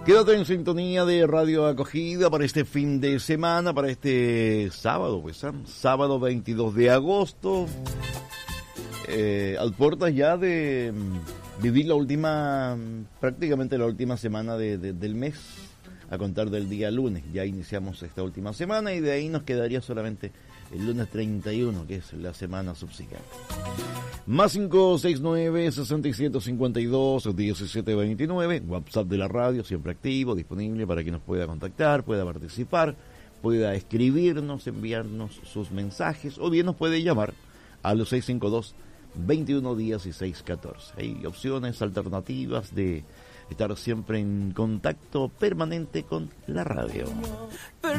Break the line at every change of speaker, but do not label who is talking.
Quédate en sintonía de Radio Acogida para este fin de semana, para este sábado, pues, sábado 22 de agosto, al puertas ya de vivir prácticamente la última semana del mes, a contar del día lunes. Ya iniciamos esta última semana y de ahí nos quedaría solamente el lunes 31, que es la semana subsiguiente. Más 569-6752-1729, WhatsApp de la radio, siempre activo, disponible para que nos pueda contactar, pueda participar, pueda escribirnos, enviarnos sus mensajes, o bien nos puede llamar a los 652-211614. Hay opciones alternativas de estar siempre en contacto permanente con la radio.